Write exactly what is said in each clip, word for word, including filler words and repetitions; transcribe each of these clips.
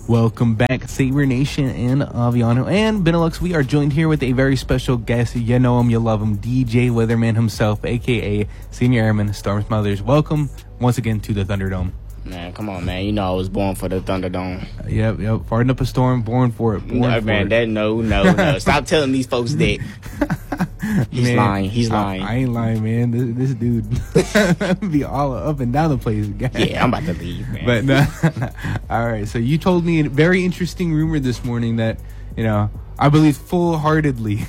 Welcome back, Saber Nation and Aviano and Benelux. We are joined here with a very special guest. You know him, you love him, D J Weatherman himself, a k a. Senior Airman, Storm Smothers. Welcome once again to the Thunderdome. Man, come on, man. You know I was born for the Thunderdome. Uh, yep, yep. Farting up a storm, born for it. Born no, for man, it. that no, no, no. Stop telling these folks that. He's man, lying. He's lying. I, I ain't lying, man. This, this dude be all up and down the place. Yeah, I'm about to leave, man. But no, no. All right. So you told me a very interesting rumor this morning that, you know, I believe full-heartedly.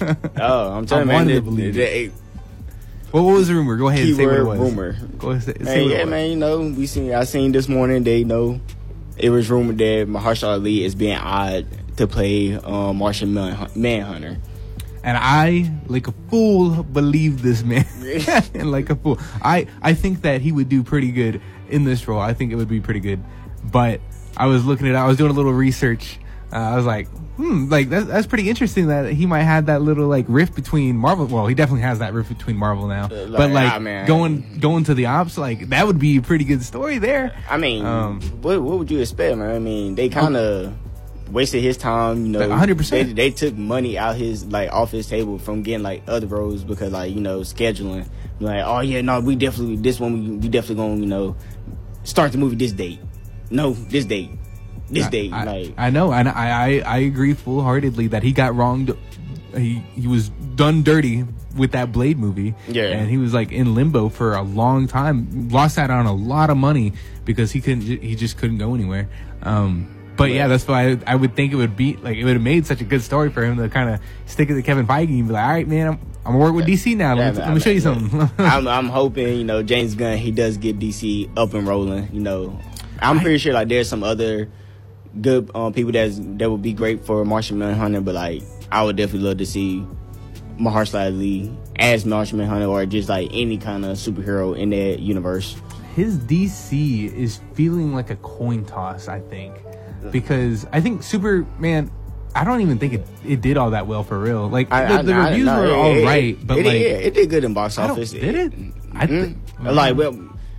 oh, I'm telling I you, man. To that, believe that, that, what, what was the rumor? Go ahead and say what it was. Rumor. Go ahead. Say, man, say what yeah, it was. man. You know, we seen. I seen this morning. They know it was rumored that Mahershala Ali is being odd to play um, Martian Manhunter. And I, like a fool, believe this man. And like a fool. I, I think that he would do pretty good in this role. I think it would be pretty good. But I was looking at it. I was doing a little research. Uh, I was like, hmm, like that's, that's pretty interesting that he might have that little like rift between Marvel. Well, he definitely has that rift between Marvel now. Uh, like, but like ah, man. going going to the ops, like that would be a pretty good story there. I mean, um, what what would you expect, man? I mean, they kind of... Um, wasted his time, you know. one hundred percent. They, they took money out his like off his table from getting like other roles because like you know scheduling. Like oh yeah, no, we definitely this one we, we definitely gonna you know start the movie this date. No, this date, this I, date. I, like I know, and I, I I agree full heartedly that he got wronged. He he was done dirty with that Blade movie. Yeah, and he was like in limbo for a long time. Lost out on a lot of money because he couldn't. He just couldn't go anywhere. Um. But yeah, that's why I, I would think it would be like it would have made such a good story for him to kind of stick it to Kevin Feige and be like, all right, man, I'm I'm working with D C now. Let, yeah, me, let me show you something. I'm I'm hoping you know James Gunn he does get D C up and rolling. You know, I'm pretty sure like there's some other good um, people that's that would be great for Martian Manhunter, but like I would definitely love to see Mahershala Ali as Martian Manhunter or just like any kind of superhero in that universe. His D C is feeling like a coin toss, I think. Because I think Superman, I don't even think it, it did all that well for real. Like I, the, the I, reviews I, were it, all it, right, but it, like it, it did good in box office. Did it? Mm-hmm. I th- like well,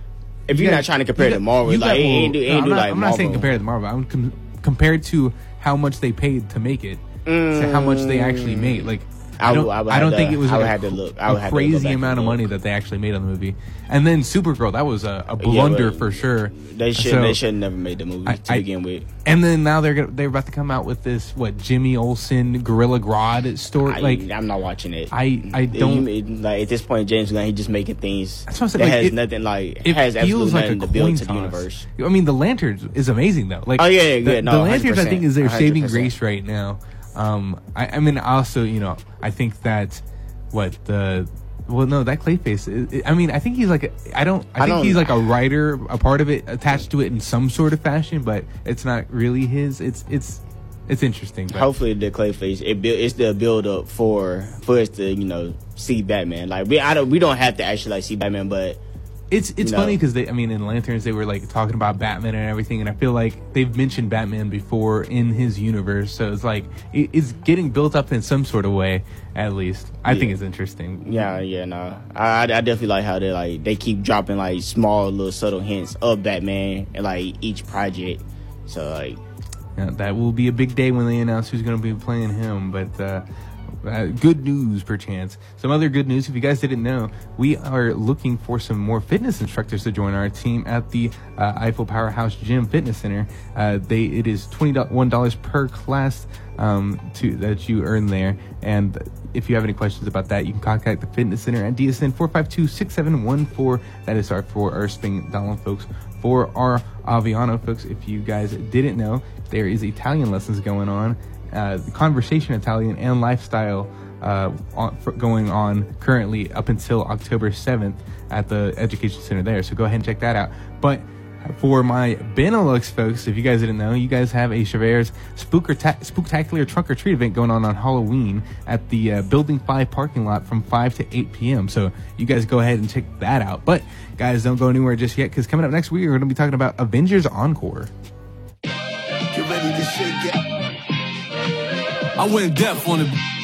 if you're got, not trying to compare got, to Marvel, like got, it ain't do, it ain't no, do I'm not, like I'm Marvel. not saying compared to Marvel. I'm com- compared to how much they paid to make it, mm. to how much they actually made. Like. I don't, I, I don't think to, it was like I a, to look. a crazy amount of money that they actually made on the movie. And then Supergirl, that was a, a blunder yeah, for sure. They should so, they should have never made the movie I, to I, begin with. And then now they're gonna, they're about to come out with this what Jimmy Olsen Gorilla Grodd story. I, like I'm not watching it. I I don't it, like at this point. James Gunn he just making things that's what I'm saying, that like, has it, nothing like it has feels like nothing a to build toss. to the universe. I mean, the Lanterns is amazing though. Like oh yeah, yeah, the, yeah. No, the Lanterns one hundred percent, I think is their one hundred percent. saving grace right now. Um, I, I mean, also, you know, I think that what the well, no, that Clayface. It, it, I mean, I think he's like, a, I don't, I, I think don't, he's like a writer, a part of it attached to it in some sort of fashion, but it's not really his. It's it's it's interesting. But. Hopefully, the Clayface it build, it's the build up for for us to you know see Batman. Like we, I don't, we don't have to actually like see Batman, but. It's it's no. funny because they I mean in Lanterns they were like talking about Batman and everything, and I feel like they've mentioned Batman before in his universe, so it's like it, it's getting built up in some sort of way at least. I yeah. think it's interesting. Yeah, yeah, no, I, I definitely like how they like they keep dropping like small little subtle hints of Batman and like each project. So like yeah, that will be a big day when they announce who's going to be playing him, but. Uh, Uh, good news, perchance. Some other good news, if you guys didn't know, we are looking for some more fitness instructors to join our team at the uh, Eiffel Powerhouse Gym Fitness Center. Uh, they it is twenty-one dollars per class um, to that you earn there. And if you have any questions about that, you can contact the Fitness Center at D S N four five two, six seven one four. That is our for our Spain Dolan folks. For our Aviano folks, if you guys didn't know, there is Italian lessons going on. Uh, conversation Italian and lifestyle uh, on, for, going on currently up until October seventh at the Education Center there. So go ahead and check that out. But for my Benelux folks, if you guys didn't know, you guys have a Chever's Spooker Spooktacular Trunk or Treat event going on on Halloween at the uh, Building five parking lot from five to eight p.m. So you guys go ahead and check that out. But guys, don't go anywhere just yet, because coming up next week, we're going to be talking about Avengers Encore. Get ready to shake it. I went deaf on it.